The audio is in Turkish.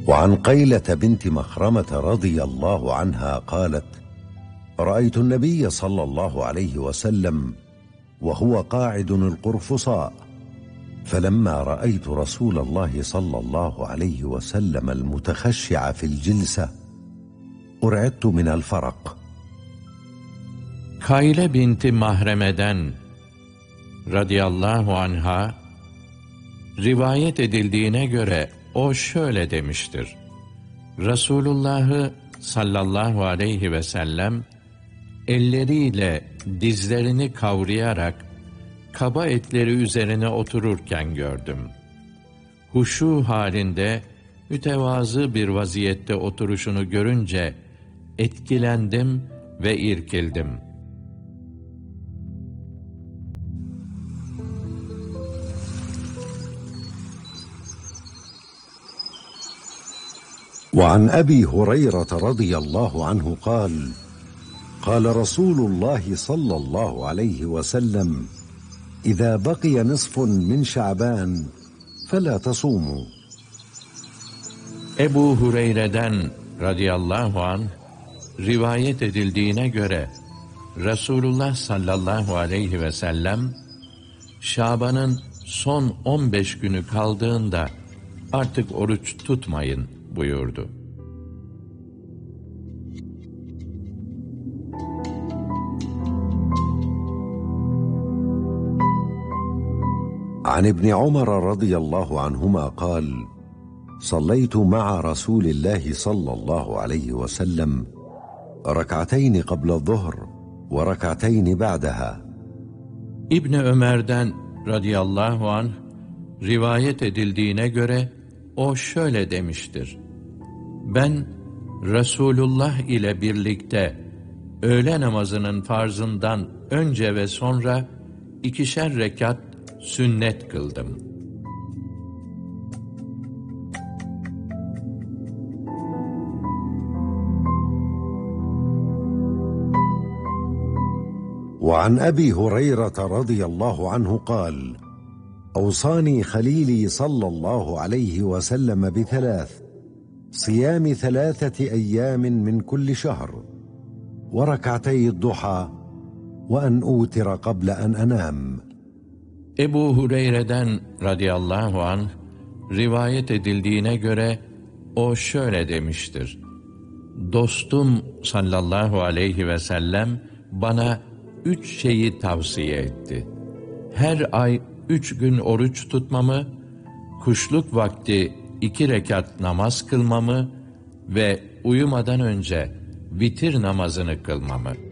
وعن قيلة بنت مخرمة رضي الله عنها قالت: رأيت النبي صلى الله عليه وسلم وهو قاعد القرفصاء، فلما رأيت رسول الله صلى الله عليه وسلم المتخشع في الجلسة أرعدت من الفرق. Kayle binti Mahreme'den radıyallahu anha rivayet edildiğine göre o şöyle demiştir: Resulullah'ı sallallahu aleyhi ve sellem elleriyle dizlerini kavrayarak kaba etleri üzerine otururken gördüm. Huşu halinde mütevazı bir vaziyette oturuşunu görünce etkilendim ve irkildim. وعن أبي هريرة رضي الله عنه قال: قال رسول الله صلى الله عليه وسلم: إذا بقي نصف من شعبان فلا تصوموا. Ebu Hureyre'den radıyallahu anh rivayet edildiğine göre Resulullah sallallahu aleyhi ve sellem Şaban'ın son 15 günü kaldığında artık oruç tutmayın buyurdu. عن ابن عمر رضي الله عنهما قال: صليت مع رسول الله صلى الله عليه وسلم ركعتين قبل الظهر وركعتين بعدها. İbni Ömer'den radıyallahu anh rivayet edildiğine göre o şöyle demiştir: Ben Resulullah ile birlikte öğle namazının farzından önce ve sonra 2'şer rekat sünnet kıldım. وعن أبي هريرة رضي الله عنه قال: أوصاني خليلي صلى الله عليه وسلم بثلاث: صيام 3 أيام من كل شهر، وركعتي الضحى، وأن أوتر قبل أن أنام. Ebu Hureyre'den radıyallahu anh rivayet edildiğine göre o şöyle demiştir: Dostum sallallahu aleyhi ve sellem bana 3 şeyi tavsiye etti. Her ay 3 gün oruç tutmamı, kuşluk vakti 2 rekat namaz kılmamı ve uyumadan önce vitir namazını kılmamı.